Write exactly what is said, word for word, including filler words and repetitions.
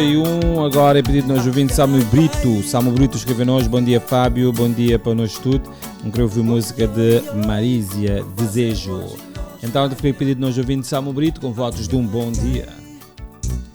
E um agora é pedido nós ouvindo Samuel Brito. Samuel Brito escreveu nós. Bom dia, Fábio. Bom dia para nós tudo. Não quero ouvir música de Marísia, Desejo. Então foi pedido nós ouvindo Samuel Brito com votos de um bom dia.